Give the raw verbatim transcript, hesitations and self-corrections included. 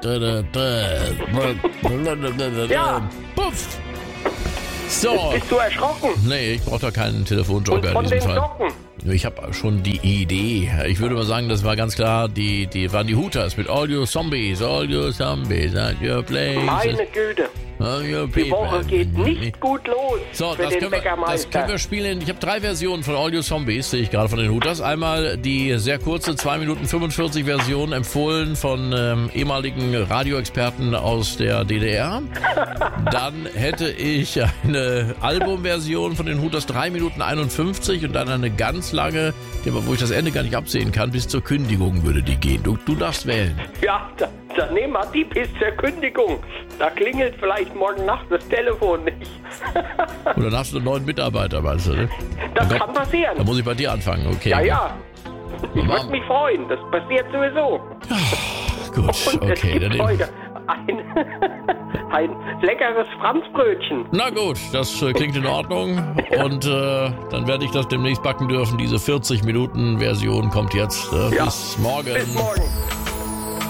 Ja. Puff. So. Bist du erschrocken? Nee, ich brauche doch keinen Telefonjoker Und von in diesem den Fall. Socken? Ich habe schon die Idee. Ich würde mal sagen, das war ganz klar, die, die waren die Hooters mit All You Zombies, All You Zombies at your place. Meine Güte. Die Woche geht nicht gut los So, für das den können, wir, das Bäckermeister. können wir spielen. Ich habe drei Versionen von All You Zombies, sehe ich gerade von den Hooters. Einmal die sehr kurze zwei Minuten fünfundvierzig Version, empfohlen von ähm, ehemaligen Radioexperten aus der D D R. Dann hätte ich eine Albumversion von den Hooters, drei Minuten einundfünfzig, und dann eine ganz lange, wo ich das Ende gar nicht absehen kann, bis zur Kündigung würde die gehen. Du, du darfst wählen. Ja, dann da nehmen wir die bis zur Kündigung. Da klingelt vielleicht morgen Nacht das Telefon nicht. Und dann hast du einen neuen Mitarbeiter, meinst du, ne? Das Dann kann passieren. Dann muss ich bei dir anfangen, okay. Ja, ja. Ich würde mich freuen. Das passiert sowieso. Gut, Und es okay. gibt Dann heute ein, ein leckeres Franzbrötchen. Na gut, das äh, klingt in Ordnung. Und äh, dann werde ich das demnächst backen dürfen. Diese vierzig Minuten Version kommt jetzt. Äh, Ja. Bis morgen. Bis morgen.